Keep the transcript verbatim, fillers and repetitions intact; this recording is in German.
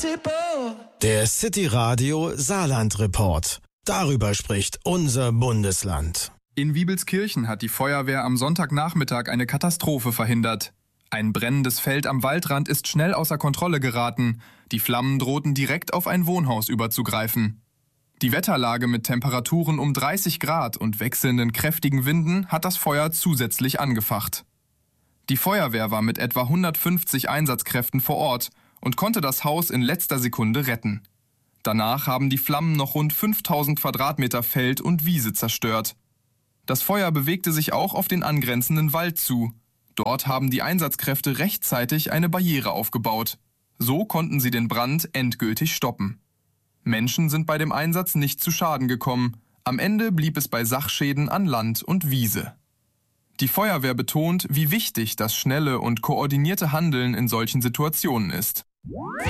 Der City Radio Saarland Report. Darüber spricht unser Bundesland. In Wiebelskirchen hat die Feuerwehr am Sonntagnachmittag eine Katastrophe verhindert. Ein brennendes Feld am Waldrand ist schnell außer Kontrolle geraten. Die Flammen drohten direkt auf ein Wohnhaus überzugreifen. Die Wetterlage mit Temperaturen um dreißig Grad und wechselnden kräftigen Winden hat das Feuer zusätzlich angefacht. Die Feuerwehr war mit etwa hundertfünfzig Einsatzkräften vor Ort und konnte das Haus in letzter Sekunde retten. Danach haben die Flammen noch rund fünftausend Quadratmeter Feld und Wiese zerstört. Das Feuer bewegte sich auch auf den angrenzenden Wald zu. Dort haben die Einsatzkräfte rechtzeitig eine Barriere aufgebaut. So konnten sie den Brand endgültig stoppen. Menschen sind bei dem Einsatz nicht zu Schaden gekommen. Am Ende blieb es bei Sachschäden an Land und Wiese. Die Feuerwehr betont, wie wichtig das schnelle und koordinierte Handeln in solchen Situationen ist.